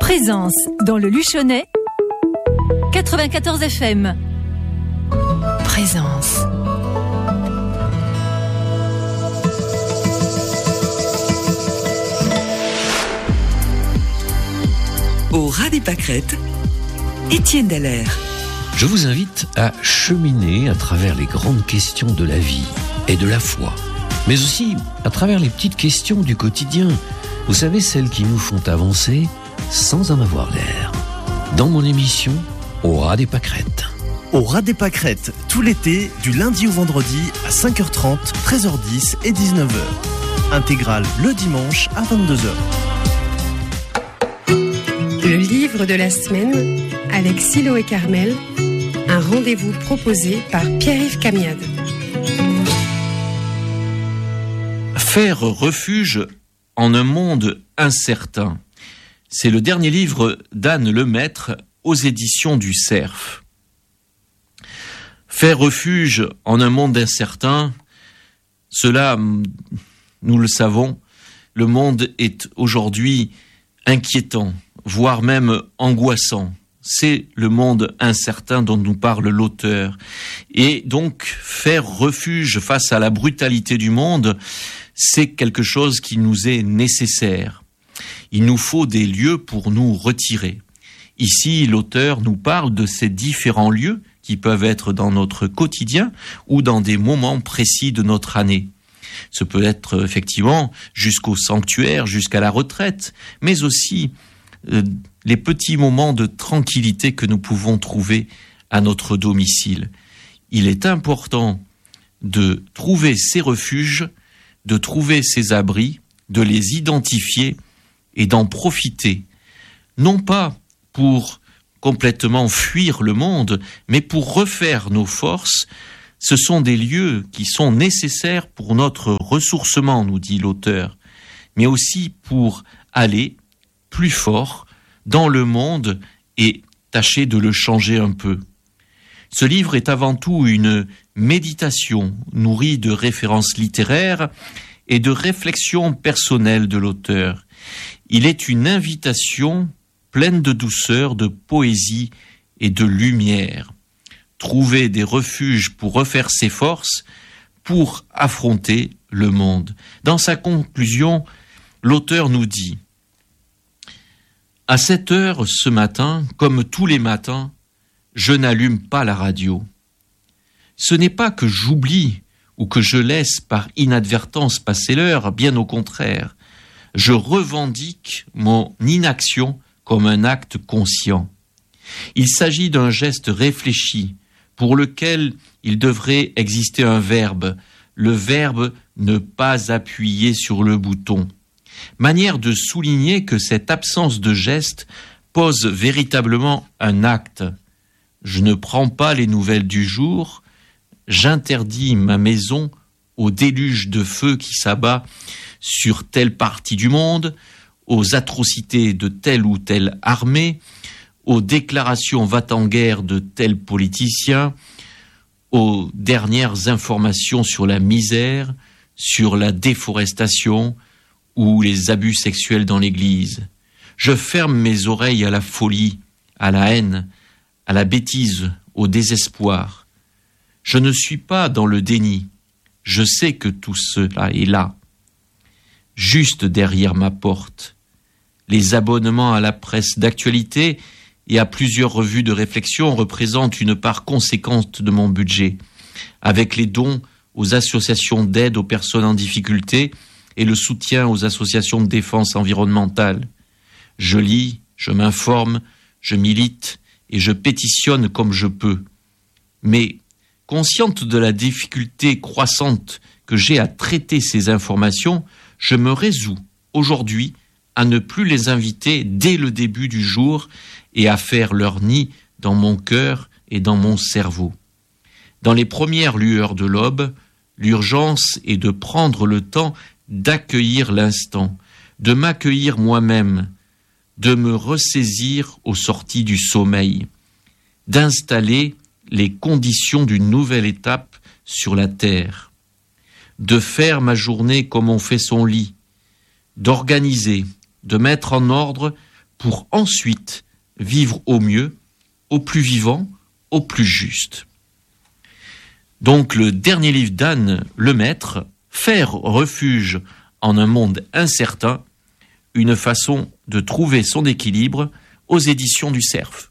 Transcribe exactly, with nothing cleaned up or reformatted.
Présence dans le Luchonnais, quatre-vingt-quatorze F M. Présence. Au ras des pâquerettes, Étienne Dallaire. Je vous invite à cheminer à travers les grandes questions de la vie et de la foi, mais aussi à travers les petites questions du quotidien. Vous savez, celles qui nous font avancer sans en avoir l'air. Dans mon émission, Au ras des pâquerettes. Au ras des pâquerettes, tout l'été, du lundi au vendredi à cinq heures trente, treize heures dix et dix-neuf heures. Intégrale le dimanche à vingt-deux heures. Le livre de la semaine avec Silo et Carmel, un rendez-vous proposé par Pierre-Yves Camiade. Faire refuge en un monde incertain. C'est le dernier livre d'Anne Lemaître aux éditions du Cerf. Faire refuge en un monde incertain, cela, nous le savons, le monde est aujourd'hui inquiétant, voire même angoissant. C'est le monde incertain dont nous parle l'auteur. Et donc, faire refuge face à la brutalité du monde, c'est quelque chose qui nous est nécessaire. Il nous faut des lieux pour nous retirer. Ici, l'auteur nous parle de ces différents lieux qui peuvent être dans notre quotidien ou dans des moments précis de notre année. Ce peut être effectivement jusqu'au sanctuaire, jusqu'à la retraite, mais aussi euh, les petits moments de tranquillité que nous pouvons trouver à notre domicile. Il est important de trouver ces refuges, de trouver ces abris, de les identifier et d'en profiter, non pas pour complètement fuir le monde, mais pour refaire nos forces. Ce sont des lieux qui sont nécessaires pour notre ressourcement, nous dit l'auteur, mais aussi pour aller plus fort dans le monde et tâcher de le changer un peu. Ce livre est avant tout une méditation nourrie de références littéraires et de réflexions personnelles de l'auteur. Il est une invitation pleine de douceur, de poésie et de lumière. Trouver des refuges pour refaire ses forces, pour affronter le monde. Dans sa conclusion, l'auteur nous dit « À sept heures ce matin, comme tous les matins, je n'allume pas la radio. Ce n'est pas que j'oublie ou que je laisse par inadvertance passer l'heure, bien au contraire. Je revendique mon inaction comme un acte conscient. Il s'agit d'un geste réfléchi, pour lequel il devrait exister un verbe, le verbe ne pas appuyer sur le bouton. Manière de souligner que cette absence de geste pose véritablement un acte. Je ne prends pas les nouvelles du jour, j'interdis ma maison au déluge de feu qui s'abat sur telle partie du monde, aux atrocités de telle ou telle armée, aux déclarations va-t-en-guerre de tel politicien, aux dernières informations sur la misère, sur la déforestation ou les abus sexuels dans l'Église. Je ferme mes oreilles à la folie, à la haine, à la bêtise, au désespoir. Je ne suis pas dans le déni. Je sais que tout cela est là, juste derrière ma porte. Les abonnements à la presse d'actualité et à plusieurs revues de réflexion représentent une part conséquente de mon budget, avec les dons aux associations d'aide aux personnes en difficulté et le soutien aux associations de défense environnementale. Je lis, je m'informe, je milite et je pétitionne comme je peux. Mais, consciente de la difficulté croissante que j'ai à traiter ces informations, je me résous aujourd'hui à ne plus les inviter dès le début du jour et à faire leur nid dans mon cœur et dans mon cerveau. Dans les premières lueurs de l'aube, l'urgence est de prendre le temps d'accueillir l'instant, de m'accueillir moi-même, de me ressaisir aux sorties du sommeil, d'installer les conditions d'une nouvelle étape sur la terre, de faire ma journée comme on fait son lit, d'organiser, de mettre en ordre pour ensuite vivre au mieux, au plus vivant, au plus juste. Donc le dernier livre d'Anne Lemaître, Faire refuge en un monde incertain, une façon de trouver son équilibre, aux éditions du Cerf.